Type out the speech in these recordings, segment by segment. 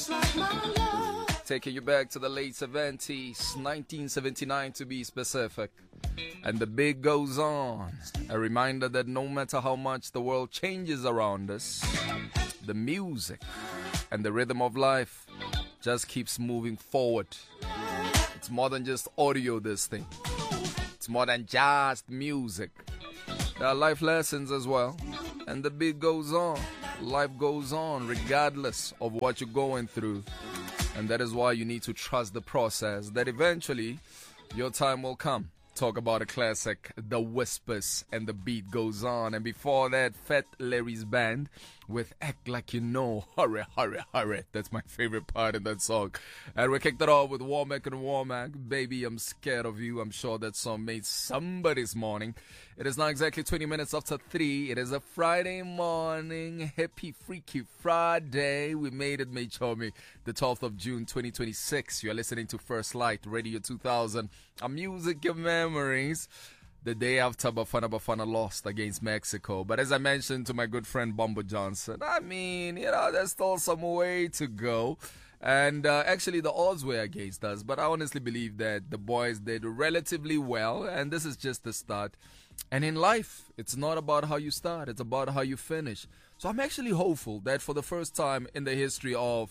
Taking you back to the late 70s, 1979 to be specific. And the beat goes on. A reminder that no matter how much the world changes around us, the music and the rhythm of life just keeps moving forward. It's more than just audio, this thing. It's more than just music. There are life lessons as well. And the beat goes on. Life goes on regardless of what you're going through. And that is why you need to trust the process, that eventually your time will come. Talk about a classic, The Whispers, and the beat goes on. And before that, Fat Larry's band with Act Like You Know, Hurry, Hurry, Hurry. That's my favorite part in that song. And we kicked it off with Womack and Womack, Baby, I'm Scared of You. I'm sure that song made somebody's morning. It is now exactly 20 minutes after 3. It is a Friday morning. Happy Freaky Friday. We made it, mate, show me. The 12th of June, 2026. You are listening to First Light, Radio 2000. A music of memories. The day after Bafana lost against Mexico. But as I mentioned to my good friend Bumbo Johnson, I mean, there's still some way to go. And actually the odds were against us. But I honestly believe that the boys did relatively well. And this is just the start. And in life, it's not about how you start. It's about how you finish. So I'm actually hopeful that for the first time in the history of,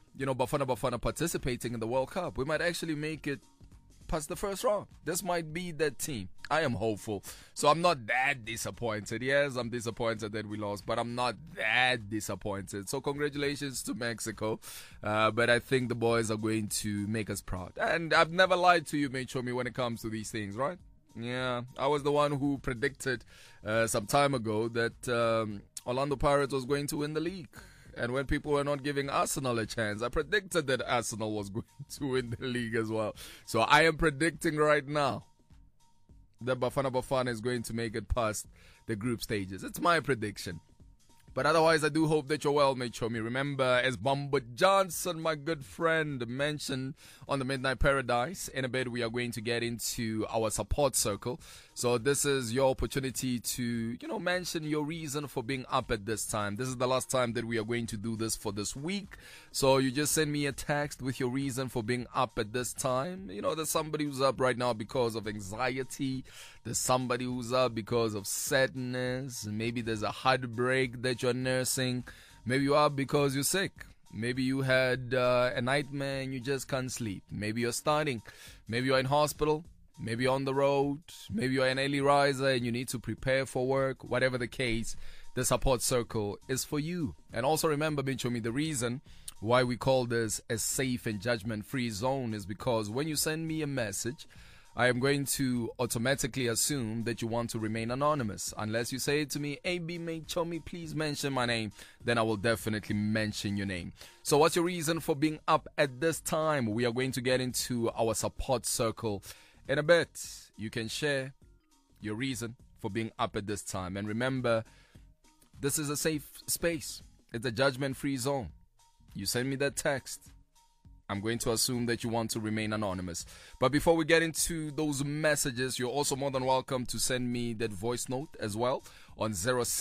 Bafana participating in the World Cup, we might actually make it past the first round. This might be that team. I am hopeful. So I'm not that disappointed. Yes, I'm disappointed that we lost, but I'm not that disappointed. So congratulations to Mexico. But I think the boys are going to make us proud. And I've never lied to you, mate, show me when it comes to these things, right? Yeah, I was the one who predicted some time ago that Orlando Pirates was going to win the league. And when people were not giving Arsenal a chance, I predicted that Arsenal was going to win the league as well. So I am predicting right now that Bafana is going to make it past the group stages. It's my prediction. But otherwise, I do hope that you're well, mate, show me. Remember, as Bumbo Johnson, my good friend, mentioned on the Midnight Paradise, in a bit we are going to get into our support circle. So this is your opportunity to, mention your reason for being up at this time. This is the last time that we are going to do this for this week. So you just send me a text with your reason for being up at this time. There's somebody who's up right now because of anxiety. There's somebody who's up because of sadness. Maybe there's a heartbreak that you're nursing. Maybe you are up because you're sick. Maybe you had a nightmare and you just can't sleep. Maybe you're studying. Maybe you're in hospital. Maybe you're on the road. Maybe you're an early riser and you need to prepare for work. Whatever the case, the support circle is for you. And also remember, Binchomi, the reason why we call this a safe and judgment-free zone is because when you send me a message, I am going to automatically assume that you want to remain anonymous. Unless you say it to me, AB mate, Chomi, please mention my name, then I will definitely mention your name. So what's your reason for being up at this time? We are going to get into our support circle in a bit. You can share your reason for being up at this time. And remember, this is a safe space. It's a judgment-free zone. You send me that text, I'm going to assume that you want to remain anonymous. But before we get into those messages, you're also more than welcome to send me that voice note as well on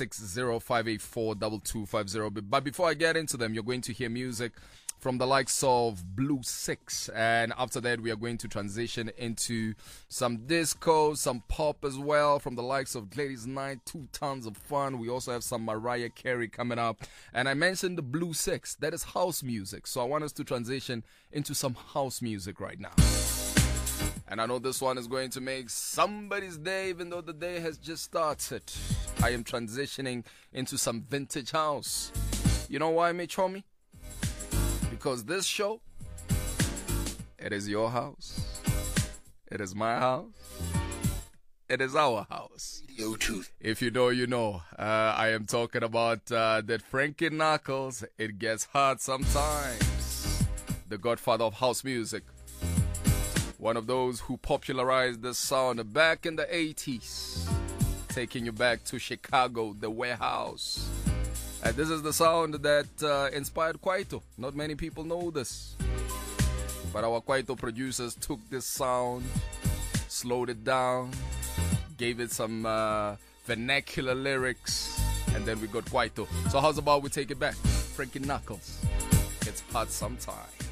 0605842250. But before I get into them, you're going to hear music from the likes of Blue Six. And after that, we are going to transition into some disco, some pop as well from the likes of Ladies Night, 2 tons of fun. We also have some Mariah Carey coming up. And I mentioned the Blue Six. That is house music. So I want us to transition into some house music right now. And I know this one is going to make somebody's day, even though the day has just started. I am transitioning into some vintage house. You know why, mate, homie? Because this show, it is your house. It is my house. It is our house. If you know, you know. I am talking about that Frankie Knuckles. It gets hard sometimes. The godfather of house music. One of those who popularized this sound back in the 80s. Taking you back to Chicago, the warehouse. And this is the sound that inspired Kwaito. Not many people know this. But our Kwaito producers took this sound, slowed it down, gave it some vernacular lyrics, and then we got Kwaito. So how's about we take it back? Frankie Knuckles. It's hot sometime.